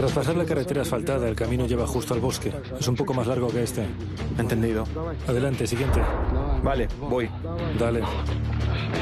Tras pasar la carretera asfaltada, el camino lleva justo al bosque. Es un poco más largo que este. Entendido. Adelante, siguiente. Vale, voy. Dale.